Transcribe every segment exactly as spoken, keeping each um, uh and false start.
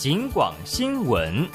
警广新闻。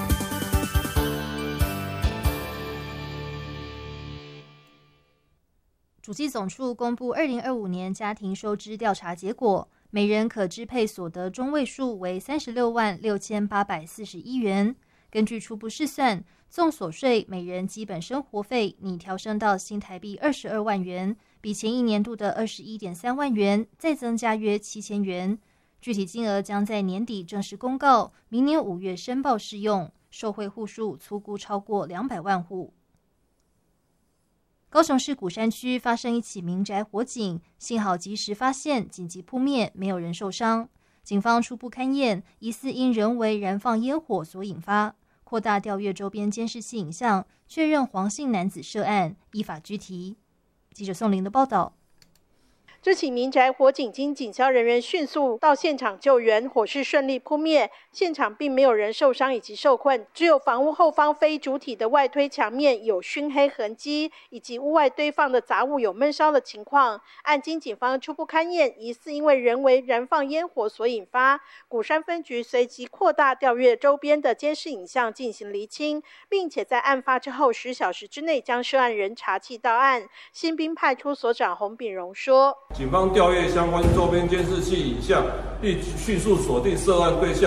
主计总处公布二零二五年家庭收支调查结果，每人可支配所得中位数为三十六万六千八百四十一元。根据初步试算，综所税每人基本生活费拟调升到新台币二十二万元，比前一年度的二十一点三万元再增加约七千元。具体金额将在年底正式公告，明年五月申报适用，受惠户数粗估超过两百万户。高雄市鼓山区发生一起民宅火警，幸好及时发现，紧急扑灭，没有人受伤。警方初步勘验，疑似因人为燃放烟火所引发，扩大调阅周边监视器影像，确认黄姓男子涉案，依法拘提。记者宋玲的报道。 这起民宅火警经警消人员迅速到现场救援，火势顺利扑灭，现场并没有人受伤以及受困，只有房屋后方非主体的外推墙面有熏黑痕迹，以及屋外堆放的杂物有闷烧的情况。按经警方初步勘验，疑似因为人为燃放烟火所引发。鼓山分局随即扩大调阅周边的监视影像进行厘清，并且在案发之后十小时之内将涉案人查缉到案。新滨派出所长洪炳荣说， 警方调阅相关周边监视器影像，并迅速锁定涉案对象，